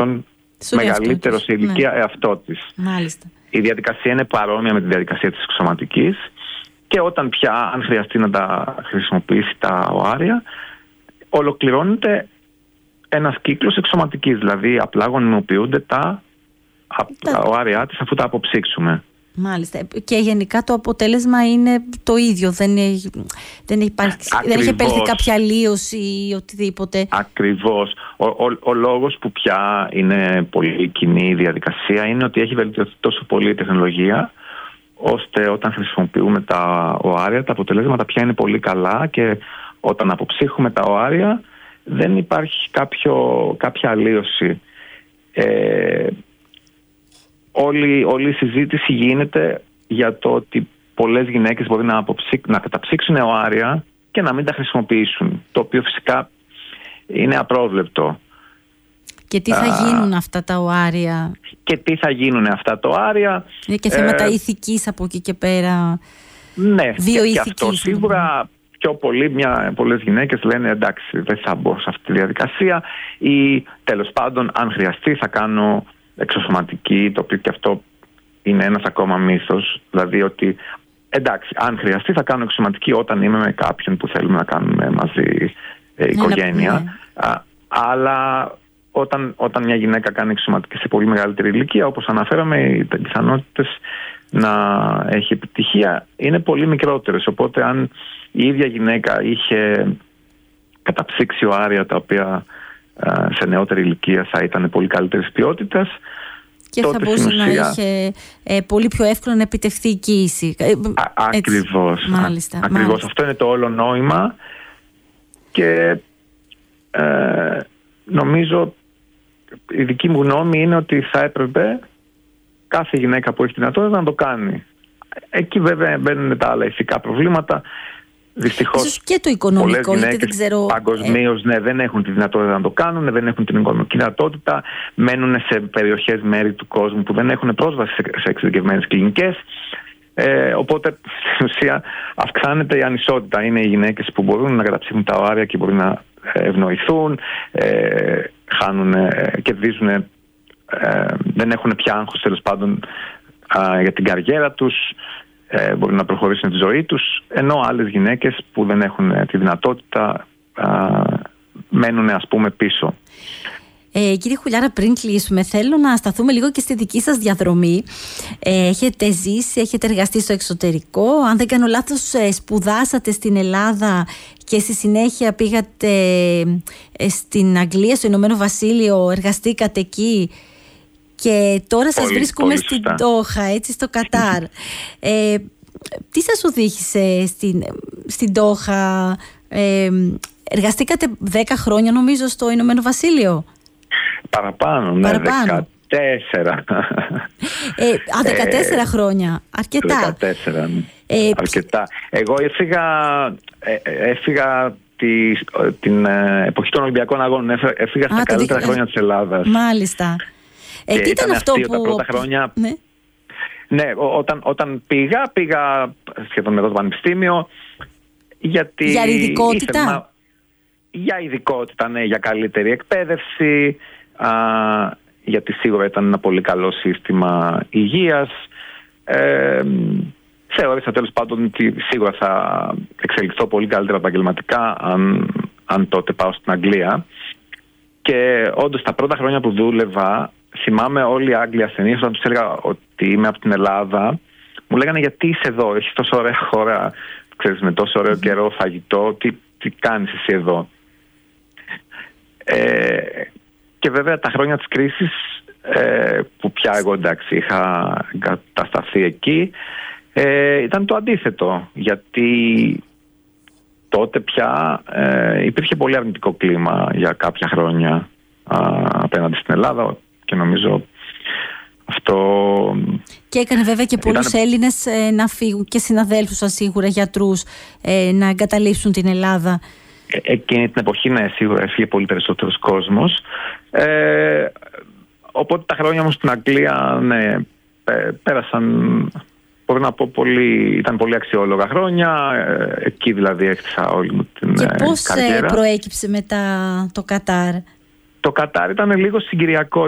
στον μεγαλύτερο σε ηλικία εαυτό της. Μάλιστα. Η διαδικασία είναι παρόμοια με τη διαδικασία της εξωσωματικής και όταν πια, αν χρειαστεί να τα χρησιμοποιήσει τα οάρια, ολοκληρώνεται ένας κύκλος εξωσωματικής, δηλαδή απλά γονιμοποιούνται τα οάρια της αφού τα αποψύξουμε. Μάλιστα. Και γενικά το αποτέλεσμα είναι το ίδιο. Δεν έχει επέλθει κάποια αλλίωση ή οτιδήποτε. Ακριβώς. Ο λόγος που πια είναι πολύ κοινή η διαδικασία είναι ότι έχει βελτιωθεί τόσο πολύ η τεχνολογία, ώστε όταν χρησιμοποιούμε τα οάρια, τα αποτελέσματα πια είναι πολύ καλά και όταν αποψύχουμε τα οάρια δεν υπάρχει κάποια αλλίωση. Όλη η συζήτηση γίνεται για το ότι πολλές γυναίκες μπορεί να καταψύξουν οάρια και να μην τα χρησιμοποιήσουν, το οποίο φυσικά είναι απρόβλεπτο. Και τι θα γίνουν αυτά τα οάρια? Και τι θα γίνουν αυτά τα οάρια? Είναι και θέματα ηθικής από εκεί και πέρα. Ναι, και αυτό σίγουρα πιο πολλές γυναίκες λένε εντάξει, δεν θα μπω σε αυτή τη διαδικασία, ή τέλος πάντων αν χρειαστεί θα κάνω εξωσωματική, το οποίο και αυτό είναι ένας ακόμα μύθος, δηλαδή ότι εντάξει, αν χρειαστεί θα κάνω εξωσωματική όταν είμαι με κάποιον που θέλουμε να κάνουμε μαζί οικογένεια. Αλλά όταν μια γυναίκα κάνει εξωσωματική σε πολύ μεγαλύτερη ηλικία, όπως αναφέραμε, οι πιθανότητες να έχει επιτυχία είναι πολύ μικρότερες. Οπότε αν η ίδια γυναίκα είχε καταψύξει οάρια τα οποία σε νεότερη ηλικία θα ήταν πολύ καλύτερης ποιότητας, και θα μπορούσε να είχε πολύ πιο εύκολο να επιτευχθεί η κοίηση. Ακριβώς. Μάλιστα. Αυτό είναι το όλο νόημα και νομίζω η δική μου γνώμη είναι ότι θα έπρεπε κάθε γυναίκα που έχει δυνατότητα να το κάνει. Εκεί βέβαια μπαίνουν τα άλλα ηθικά προβλήματα. Δυστυχώς ίσως και το οικονομικό, πολλές γυναίκες παγκοσμίως δεν έχουν τη δυνατότητα να το κάνουν, δεν έχουν την οικονομική δυνατότητα, μένουν σε περιοχές, μέρη του κόσμου που δεν έχουν πρόσβαση σε εξειδικευμένες κλινικές, οπότε στην ουσία αυξάνεται η ανισότητα. Είναι οι γυναίκες που μπορούν να καταψύχουν τα οάρια και μπορούν να ευνοηθούν, κερδίζουν, δεν έχουν πια άγχος τέλος πάντων για την καριέρα τους, μπορούν να προχωρήσουν τη ζωή τους, ενώ άλλες γυναίκες που δεν έχουν τη δυνατότητα μένουν ας πούμε πίσω. Κύριε Χουλιάρα, πριν κλείσουμε, θέλω να σταθούμε λίγο και στη δική σας διαδρομή. Έχετε ζήσει, έχετε εργαστεί στο εξωτερικό. Αν δεν κάνω λάθος, σπουδάσατε στην Ελλάδα και στη συνέχεια πήγατε στην Αγγλία, στο Ηνωμένο Βασίλειο, εργαστήκατε εκεί. Και τώρα σας βρίσκουμε στην Ντόχα, έτσι, στο Κατάρ. Τι σας οδήγησε στην Ντόχα? Εργαστήκατε 10 χρόνια νομίζω στο Ηνωμένο Βασίλειο. Παραπάνω, ναι, 14. 14 χρόνια, αρκετά. 14, αρκετά. Εγώ έφυγα την εποχή των Ολυμπιακών Αγώνων, έφυγα στα καλύτερα χρόνια της Ελλάδας. Μάλιστα. Τι ήταν αυτό που... Τα πρώτα χρόνια... Ναι, όταν πήγα σχεδόν με το πανεπιστήμιο, γιατί... Για ειδικότητα? Για ειδικότητα, ναι, για καλύτερη εκπαίδευση, γιατί σίγουρα ήταν ένα πολύ καλό σύστημα υγείας. Θεώρησα τέλος πάντων ότι σίγουρα θα εξελιχθώ πολύ καλύτερα επαγγελματικά αν τότε πάω στην Αγγλία. Και όντως τα πρώτα χρόνια που δούλευα, θυμάμαι όλοι οι Άγγλοι ασθενείς, όταν τους έλεγα ότι είμαι από την Ελλάδα, μου λέγανε γιατί είσαι εδώ, έχεις τόσο ωραία χώρα, ξέρεις, με τόσο ωραίο καιρό, φαγητό, τι κάνεις εσύ εδώ? Και βέβαια τα χρόνια της κρίσης, που πια εγώ εντάξει είχα κατασταθεί εκεί, ήταν το αντίθετο, γιατί τότε πια υπήρχε πολύ αρνητικό κλίμα για κάποια χρόνια απέναντι στην Ελλάδα και νομίζω αυτό... Και έκανε βέβαια και πολλούς Έλληνες να φύγουν, και συναδέλφους σας σίγουρα, γιατρούς, να εγκαταλείψουν την Ελλάδα. Εκείνη την εποχή, ναι, σίγουρα έφυγε πολύ περισσότερος κόσμος. Οπότε τα χρόνια μου στην Αγγλία, ναι, πέρασαν, μπορώ να πω, ήταν πολύ αξιόλογα χρόνια. Εκεί δηλαδή έκτισα όλη μου την καριέρα. Και πώς προέκυψε μετά το Κατάρ? Το Κατάρ ήταν λίγο συγκυριακό,